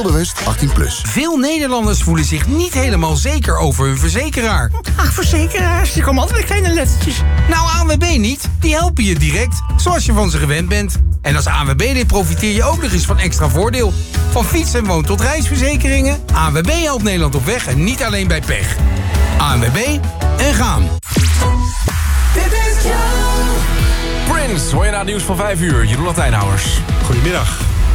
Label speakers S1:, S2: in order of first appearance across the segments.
S1: West 18+.
S2: Veel Nederlanders voelen zich niet helemaal zeker over hun verzekeraar.
S3: Ach, verzekeraars, die komen altijd met kleine lettertjes.
S2: Nou, ANWB niet. Die helpen je direct, zoals je van ze gewend bent. En als ANWB-lid profiteer je ook nog eens van extra voordeel. Van fiets- en woon- tot reisverzekeringen. ANWB helpt Nederland op weg en niet alleen bij pech. ANWB en gaan.
S4: Prince, hoor je na het nieuws van 5 uur. Jeroen Latijnhouwers.
S5: Goedemiddag.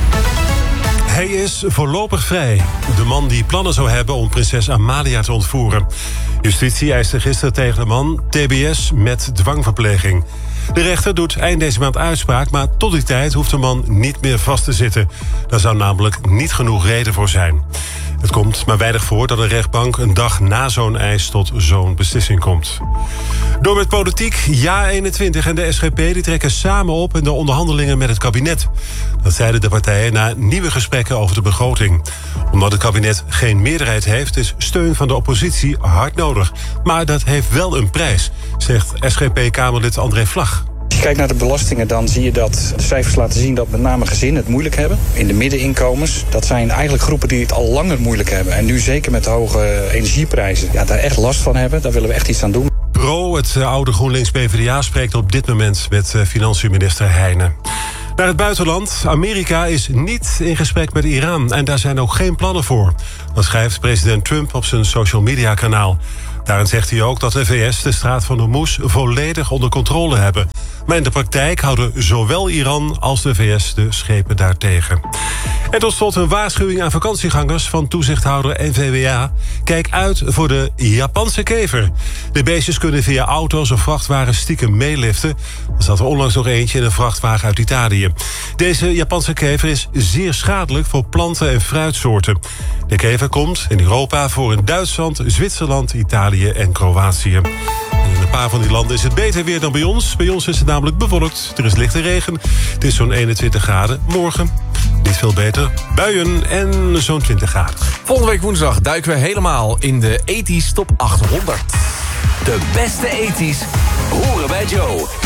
S5: Hij is voorlopig vrij. De man die plannen zou hebben om prinses Amalia te ontvoeren. Justitie eiste gisteren tegen de man TBS met dwangverpleging. De rechter doet eind deze maand uitspraak, maar tot die tijd hoeft de man niet meer vast te zitten. Daar zou namelijk niet genoeg reden voor zijn. Het komt maar weinig voor dat een rechtbank een dag na zo'n eis tot zo'n beslissing komt. Door met politiek, JA21 en de SGP die trekken samen op in de onderhandelingen met het kabinet. Dat zeiden de partijen na nieuwe gesprekken over de begroting. Omdat het kabinet geen meerderheid heeft, is steun van de oppositie hard nodig. Maar dat heeft wel een prijs, zegt SGP-Kamerlid André Vlag.
S6: Als je kijkt naar de belastingen, dan zie je dat de cijfers laten zien dat met name gezinnen het moeilijk hebben. In de middeninkomens, dat zijn eigenlijk groepen die het al langer moeilijk hebben. En nu zeker met de hoge energieprijzen, daar echt last van hebben. Daar willen we echt iets aan doen.
S5: Pro, het oude GroenLinks-PVDA, spreekt op dit moment met financiën-minister Heijnen. Naar het buitenland. Amerika is niet in gesprek met Iran en daar zijn ook geen plannen voor. Dat schrijft president Trump op zijn social media kanaal. Daarin zegt hij ook dat de VS de straat van Hormuz volledig onder controle hebben. Maar in de praktijk houden zowel Iran als de VS de schepen daartegen. En tot slot een waarschuwing aan vakantiegangers van toezichthouder NVWA. Kijk uit voor de Japanse kever. De beestjes kunnen via auto's of vrachtwagens stiekem meeliften. Er zat er onlangs nog eentje in een vrachtwagen uit Italië. Deze Japanse kever is zeer schadelijk voor planten en fruitsoorten. De kever komt in Europa voor in Duitsland, Zwitserland, Italië en Kroatië. En in een paar van die landen is het beter weer dan bij ons. Bij ons is het namelijk bewolkt. Er is lichte regen. Het is zo'n 21 graden. Morgen niet veel beter. Buien en zo'n 20 graden.
S4: Volgende week woensdag duiken we helemaal in de 80s Top 800.
S7: De beste 80s horen bij Joe.